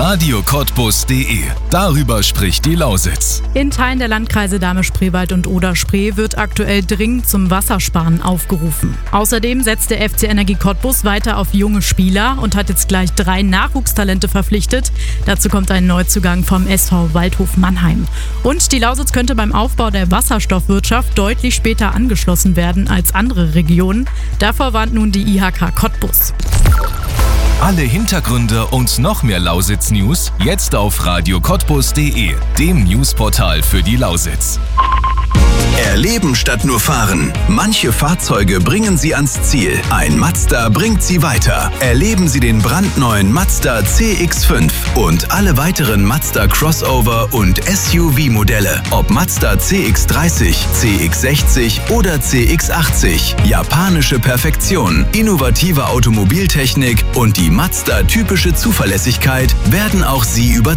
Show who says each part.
Speaker 1: radiocottbus.de. Darüber spricht die Lausitz.
Speaker 2: In Teilen der Landkreise Dahme-Spreewald und Oder-Spree wird aktuell dringend zum Wassersparen aufgerufen. Außerdem setzt der FC Energie Cottbus weiter auf junge Spieler und hat jetzt gleich 3 Nachwuchstalente verpflichtet. Dazu kommt ein Neuzugang vom SV Waldhof Mannheim. Und die Lausitz könnte beim Aufbau der Wasserstoffwirtschaft deutlich später angeschlossen werden als andere Regionen. Davor warnt nun die IHK Cottbus.
Speaker 1: Alle Hintergründe und noch mehr Lausitz-News jetzt auf radiocottbus.de, dem Newsportal für die Lausitz.
Speaker 3: Erleben statt nur fahren. Manche Fahrzeuge bringen Sie ans Ziel. Ein Mazda bringt Sie weiter. Erleben Sie den brandneuen Mazda CX-5 und alle weiteren Mazda Crossover und SUV-Modelle. Ob Mazda CX-30, CX-60 oder CX-80. Japanische Perfektion, innovative Automobiltechnik und die Mazda-typische Zuverlässigkeit werden auch Sie überzeugen.